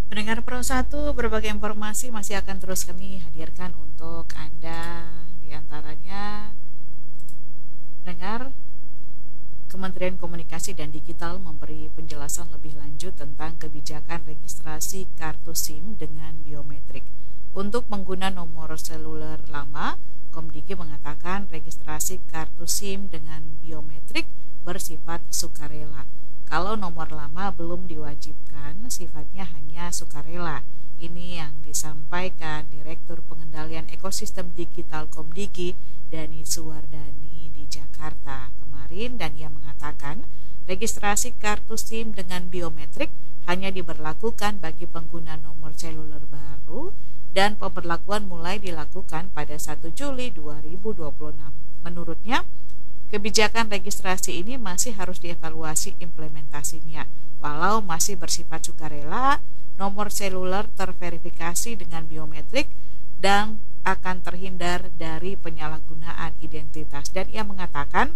Pendengar Pro 1, berbagai informasi masih akan terus kami hadirkan untuk Anda. Di antaranya, dengar Kementerian Komunikasi dan Digital memberi penjelasan lebih lanjut tentang kebijakan registrasi kartu SIM dengan biometrik. Untuk pengguna nomor seluler lama, Komdigi mengatakan registrasi kartu SIM dengan biometrik bersifat sukarela. Kalau nomor lama belum diwajibkan, sifatnya hanya sukarela. Ini yang disampaikan Direktur Pengendalian Ekosistem Digital Komdigi, Dani Suwardani di Jakarta kemarin, dan ia mengatakan registrasi kartu SIM dengan biometrik hanya diberlakukan bagi pengguna nomor seluler baru dan pemberlakuan mulai dilakukan pada 1 Juli 2026. Menurutnya, kebijakan registrasi ini masih harus dievaluasi implementasinya. Walau masih bersifat sukarela, nomor seluler terverifikasi dengan biometrik dan akan terhindar dari penyalahgunaan identitas. Dan ia mengatakan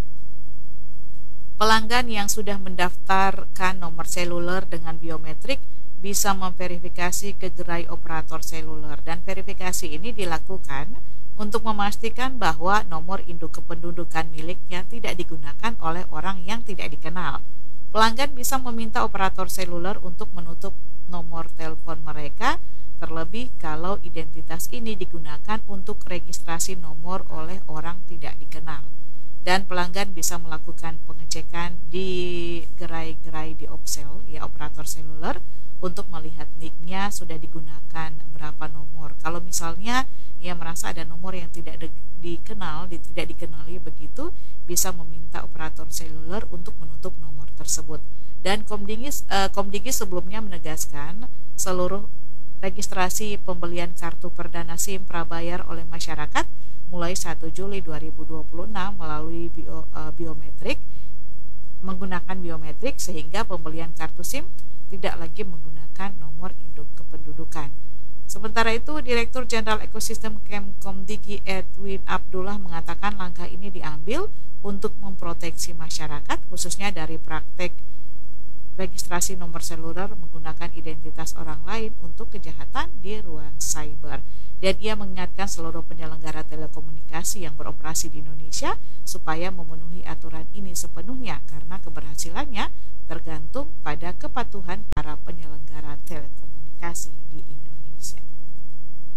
pelanggan yang sudah mendaftarkan nomor seluler dengan biometrik bisa memverifikasi ke gerai operator seluler, dan verifikasi ini dilakukan untuk memastikan bahwa nomor induk kependudukan miliknya tidak digunakan oleh orang yang tidak dikenal. Pelanggan bisa meminta operator seluler untuk menutup nomor telepon mereka, terlebih kalau identitas ini digunakan untuk registrasi nomor oleh orang tidak dikenal. Dan pelanggan bisa melakukan pengecekan di gerai-gerai di Opsel, ya operator seluler, untuk melihat nicknya sudah digunakan berapa nomor. Kalau misalnya ia merasa ada nomor yang tidak tidak dikenali begitu, bisa meminta operator seluler untuk menutup nomor tersebut. Dan Komdigi sebelumnya menegaskan seluruh registrasi pembelian kartu perdana SIM prabayar oleh masyarakat mulai 1 Juli 2026 melalui biometrik, menggunakan biometrik, sehingga pembelian kartu SIM tidak lagi menggunakan nomor induk kependudukan. Sementara itu, Direktur Jenderal Ekosistem Komdigi Edwin Abdullah mengatakan langkah ini diambil untuk memproteksi masyarakat, khususnya dari praktek registrasi nomor seluler menggunakan identitas orang lain untuk kejahatan di ruang cyber. Dan ia mengingatkan seluruh penyelenggara telekomunikasi yang beroperasi di Indonesia supaya memenuhi aturan ini sepenuhnya, karena keberhasilannya tergantung pada kepatuhan para penyelenggara telekomunikasi di Indonesia.